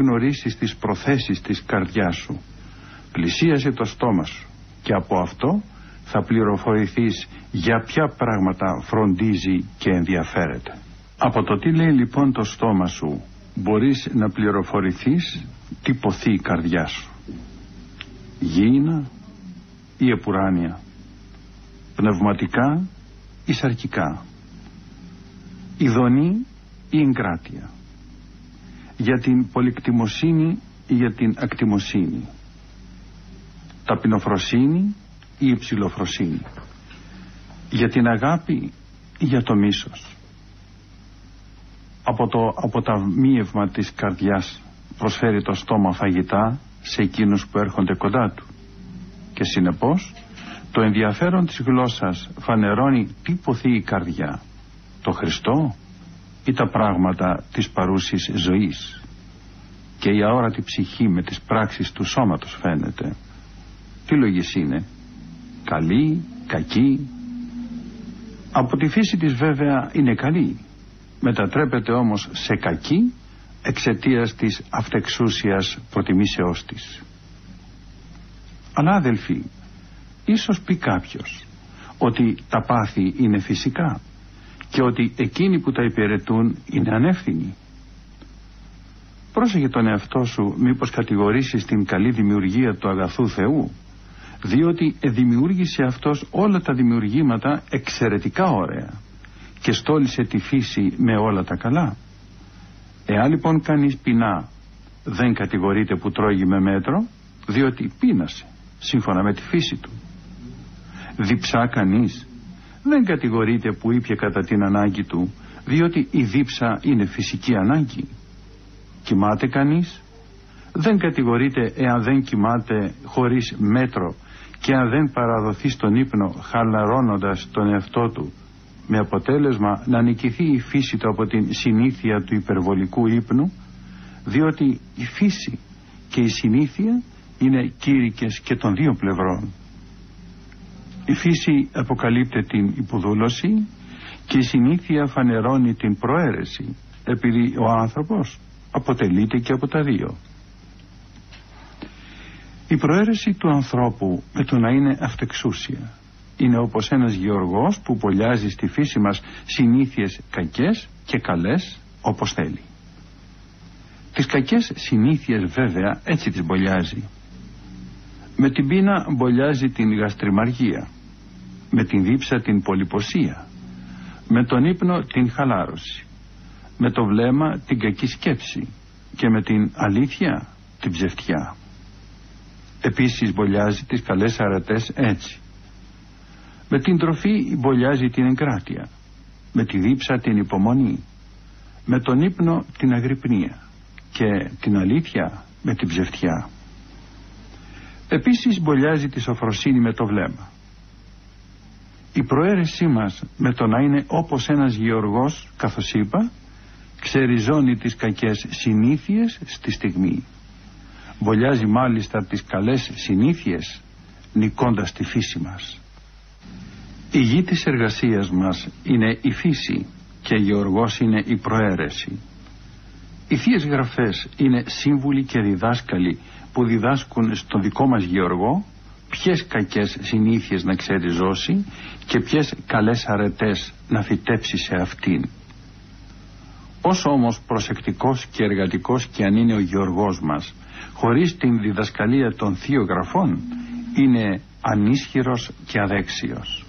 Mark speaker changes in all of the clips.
Speaker 1: γνωρίσεις τις προθέσεις της καρδιάς σου. Πλησίασε το στόμα σου και από αυτό θα πληροφορηθείς για ποια πράγματα φροντίζει και ενδιαφέρεται. Από το τι λέει λοιπόν το στόμα σου μπορείς να πληροφορηθείς τι ποθεί η καρδιά σου. Γήινα ή επουράνια, πνευματικά ή σαρκικά, ειδονή ή εγκράτεια, για την πολυκτιμοσύνη ή για την ακτιμοσύνη, ταπεινοφροσύνη ή υψηλοφροσύνη, για την αγάπη ή για το μίσος. Από τα μοίευμα της καρδιάς προσφέρει το στόμα φαγητά σε εκείνους που έρχονται κοντά του και συνεπώς το ενδιαφέρον της γλώσσας φανερώνει τι ποθεί η καρδιά, το Χριστό ή τα πράγματα της παρούσης ζωής. Και η αόρατη ψυχή με τις πράξεις του σώματος φαίνεται. Τι λόγης είναι? Καλή, κακή? Από τη φύση της βέβαια είναι καλή, μετατρέπεται όμως σε κακή εξαιτίας της αυτεξούσιας προτιμήσεώς της. Αλλά αδελφοί, ίσως πει κάποιος ότι τα πάθη είναι φυσικά και ότι εκείνοι που τα υπηρετούν είναι ανεύθυνοι. Πρόσεχε τον εαυτό σου μήπως κατηγορήσεις την καλή δημιουργία του αγαθού Θεού, διότι δημιούργησε αυτός όλα τα δημιουργήματα εξαιρετικά ωραία και στόλισε τη φύση με όλα τα καλά. Εάν λοιπόν κανείς πεινά, δεν κατηγορείται που τρώγει με μέτρο, διότι πείνασε σύμφωνα με τη φύση του. Διψά κανείς, δεν κατηγορείται που ήπιε κατά την ανάγκη του, διότι η δίψα είναι φυσική ανάγκη. Κοιμάται κανείς, δεν κατηγορείται εάν δεν κοιμάται χωρίς μέτρο και αν δεν παραδοθεί στον ύπνο χαλαρώνοντας τον εαυτό του, με αποτέλεσμα να νικηθεί η φύση του από την συνήθεια του υπερβολικού ύπνου, διότι η φύση και η συνήθεια είναι κήρυκες και των δύο πλευρών. Η φύση αποκαλύπτει την υποδούλωση και η συνήθεια φανερώνει την προαίρεση, επειδή ο άνθρωπος αποτελείται και από τα δύο. Η προαίρεση του ανθρώπου με το να είναι αυτεξούσια είναι όπως ένας γεωργός που μπολιάζει στη φύση μας συνήθειες κακές και καλές όπως θέλει. Τις κακές συνήθειες βέβαια έτσι τις μπολιάζει. Με την πείνα μπολιάζει την γαστριμαργία, με την δίψα την πολυποσία, με τον ύπνο την χαλάρωση, με το βλέμμα την κακή σκέψη και με την αλήθεια την ψευτιά. Επίσης μπολιάζει τις καλές αρετές έτσι. Με την τροφή μπολιάζει την εγκράτεια, με τη δίψα την υπομονή, με τον ύπνο την αγρυπνία και την αλήθεια με την ψευτιά. Επίσης μπολιάζει τη σοφροσύνη με το βλέμμα. Η προαίρεσή μας με το να είναι όπως ένας γεωργός, καθώς είπα, ξεριζώνει τις κακές συνήθειες στη στιγμή. Μπολιάζει μάλιστα τις καλές συνήθειες, νικώντας τη φύση μας. Η γη της εργασίας μας είναι η φύση και γεωργός είναι η προαίρεση. Οι Θείες Γραφές είναι σύμβουλοι και διδάσκαλοι που διδάσκουν στον δικό μας γεωργό ποιες κακές συνήθειες να ξεριζώσει και ποιες καλές αρετές να φυτέψει σε αυτήν. Όσο όμως προσεκτικός και εργατικός και αν είναι ο γεωργός μας, χωρίς την διδασκαλία των Θείων Γραφών είναι ανίσχυρος και αδέξιος.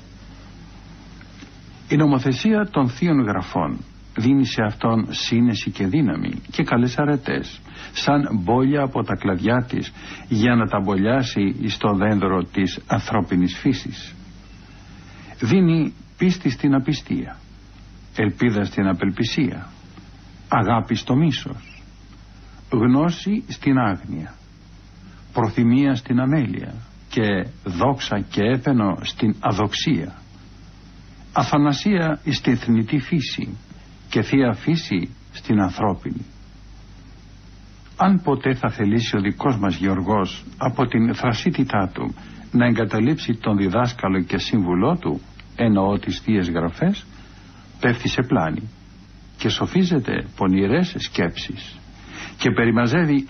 Speaker 1: Η νομοθεσία των Θείων Γραφών δίνει σε αυτόν σύνεση και δύναμη και καλές αρετές, σαν μπόλια από τα κλαδιά της, για να τα μπολιάσει στο δένδρο της ανθρώπινης φύσης. Δίνει πίστη στην απιστία, ελπίδα στην απελπισία, αγάπη στο μίσος, γνώση στην άγνοια, προθυμία στην αμέλεια και δόξα και έπαινο στην αδοξία, αθανασία στην θνητή φύση και θεία φύση στην ανθρώπινη. Αν ποτέ θα θελήσει ο δικός μας γεωργός από την θρασίτητά του να εγκαταλείψει τον διδάσκαλο και σύμβουλό του, εννοώ τις Θείες Γραφές, πέφτει σε πλάνη και σοφίζεται πονηρές σκέψεις και περιμαζεύει